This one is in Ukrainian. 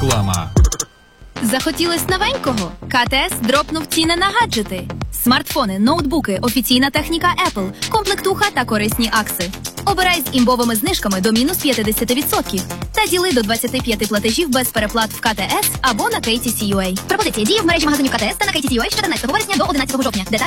Реклама. Захотілось новенького? КТС дропнув ціни на гаджети. Смартфони, ноутбуки, офіційна техніка Apple, комплектуха та корисні акси. Обирай з імбовими знижками до мінус 50% та діли до 25 платежів без переплат в КТС або на KTC.UA. Пропозиція діє в мережі магазинів КТС та на KTC.UA з 14 вересня до 11 жовтня. Деталі